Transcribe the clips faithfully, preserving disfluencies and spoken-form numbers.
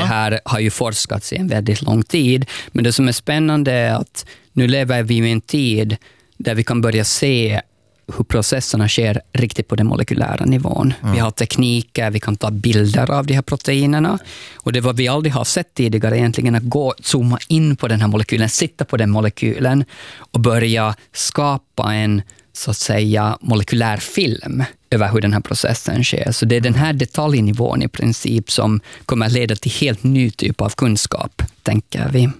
här har ju forskats i en väldigt lång tid. Men det som är spännande är att nu lever vi i en tid där vi kan börja se hur processerna sker riktigt på den molekylära nivån. Mm. Vi har tekniker, vi kan ta bilder av de här proteinerna. Och det var vi aldrig har sett tidigare egentligen, att gå zooma in på den här molekylen, sitta på den molekylen och börja skapa en, så att säga, molekylär film över hur den här processen sker. Så det är den här detaljnivån i princip som kommer att leda till helt ny typ av kunskap, tänker vi.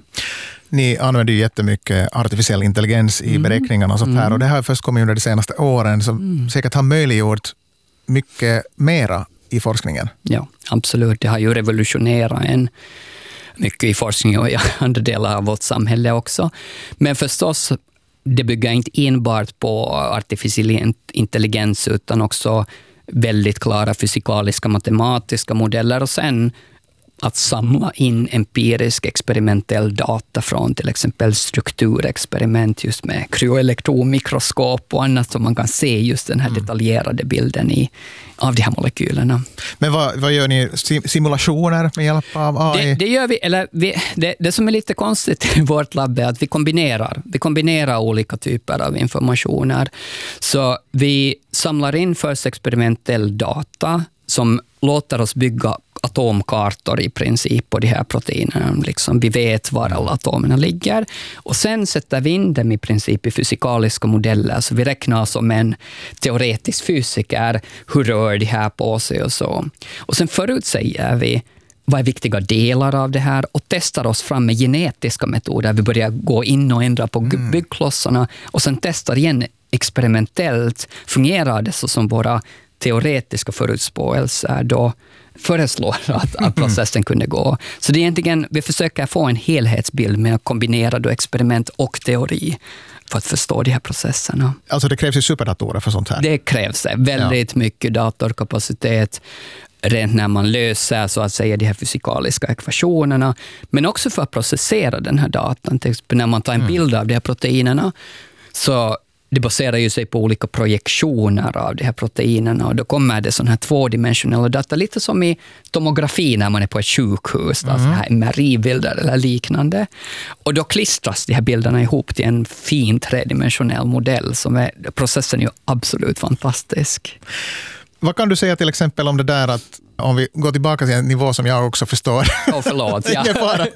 Ni använder ju jättemycket artificiell intelligens i mm. beräkningarna och sånt här. Mm. Och det har först kommit under de senaste åren som mm. säkert har möjliggjort mycket mera i forskningen. Ja, absolut. Det har ju revolutionerat en mycket i forskning och i andra delar av vårt samhälle också. Men förstås, det bygger inte enbart på artificiell intelligens utan också väldigt klara fysikaliska, matematiska modeller och sen att samla in empirisk experimentell data från till exempel strukturexperiment just med kryoelektronmikroskop och annat som man kan se just den här detaljerade bilden i, av de här molekylerna. Men vad, vad gör ni? Simulationer med hjälp av A I? Det, det gör vi, eller vi, det, det som är lite konstigt i vårt labb är att vi kombinerar. Vi kombinerar olika typer av informationer. Så vi samlar in först experimentell data som låter oss bygga atomkartor i princip på de här proteinerna. Liksom vi vet var alla atomerna ligger. Och sen sätter vi in dem i princip i fysikaliska modeller. Så vi räknar som en teoretisk fysiker. Hur rör de här på sig och så. Och sen förutsäger vi vad är viktiga delar av det här och testar oss fram med genetiska metoder. Vi börjar gå in och ändra på mm. byggklossarna och sen testar igen experimentellt. Fungerar det så som våra teoretiska förutspåelser då föreslår att, att processen kunde gå. Så det är egentligen, vi försöker få en helhetsbild med att kombinera då experiment och teori för att förstå de här processerna. Alltså det krävs ju superdatorer för sånt här? Det krävs det. Väldigt ja. mycket datorkapacitet rent när man löser så att säga de här fysikaliska ekvationerna, men också för att processera den här datan. Till exempel när man tar en bild av de här proteinerna så det baserar ju sig på olika projektioner av de här proteinerna och då kommer det sån här tvådimensionella data, lite som i tomografi när man är på ett sjukhus, mm. alltså här M R I-bilder eller liknande. Och då klistras de här bilderna ihop till en fin tredimensionell modell som är, processen är ju absolut fantastisk. Vad kan du säga till exempel om det där att om vi går tillbaka till en nivå som jag också förstår. Åh, oh, förlåt. Ja.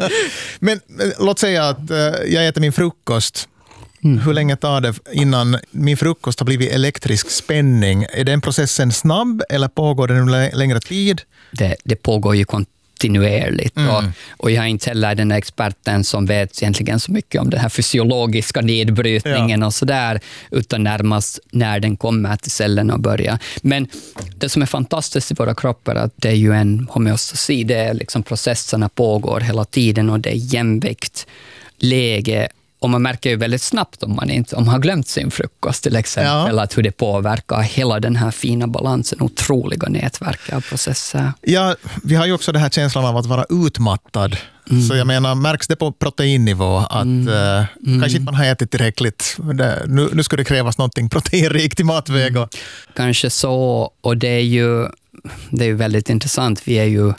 Men låt säga att jag äter min frukost. Mm. Hur länge tar det innan min frukost har blivit elektrisk spänning? Är den processen snabb eller pågår den under längre tid? Det, det pågår ju kontinuerligt. Mm. Och, och jag är inte heller den experten som vet egentligen så mycket om den här fysiologiska nedbrytningen ja. och sådär, utan närmast när den kommer till cellerna och börjar. Men det som är fantastiskt i våra kroppar är att det är ju en homeostasi. Det är liksom processerna pågår hela tiden och det är jämvikt, läge. Och man märker ju väldigt snabbt om man inte om man har glömt sin frukost till exempel, ja. att hur det påverkar hela den här fina balansen, otroliga nätverk av processer. Ja, vi har ju också den här känslan av att vara utmattad. Mm. Så jag menar, märks det på proteinnivå att mm. Uh, mm. kanske inte man har ätit tillräckligt. Det, nu, nu skulle det krävas någonting proteinrikt i matväg. Och... Kanske så, och det är ju, det är ju väldigt intressant. Vi är ju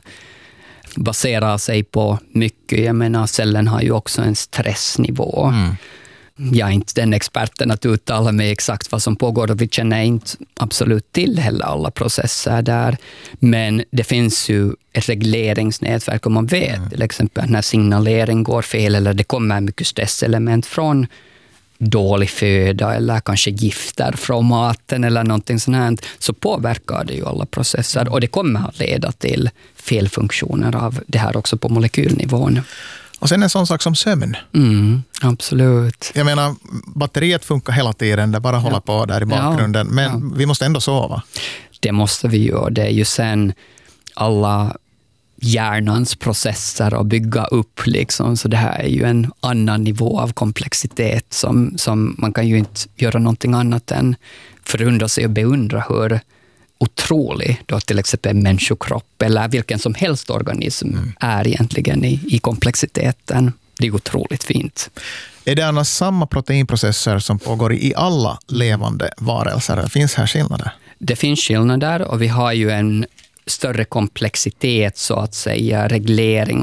baserar sig på mycket. Jag menar, cellen har ju också en stressnivå. Mm. Jag är inte den experten att uttala mig exakt vad som pågår och vi känner inte absolut till heller alla processer där. Men det finns ju ett regleringsnätverk och man vet mm. till exempel när signalering går fel eller det kommer mycket stresselement från dålig föda eller kanske gifter från maten eller någonting sånt här, så påverkar det ju alla processer och det kommer att leda till felfunktioner av det här också på molekylnivån. Och sen en sån sak som sömn. Mm, absolut. Jag menar, batteriet funkar hela tiden, det bara ja. håller på där i bakgrunden, ja, men ja. vi måste ändå sova. Det måste vi ju, och det är ju sen alla hjärnans processer och bygga upp liksom, så det här är ju en annan nivå av komplexitet som, som man kan ju inte göra någonting annat än förundra sig och beundra hur otrolig då till exempel en människokropp eller vilken som helst organism mm. är egentligen i, i komplexiteten. Det är otroligt fint. Är det annars samma proteinprocesser som pågår i alla levande varelser? Finns här skillnader? Det finns skillnader och vi har ju en större komplexitet så att säga, reglering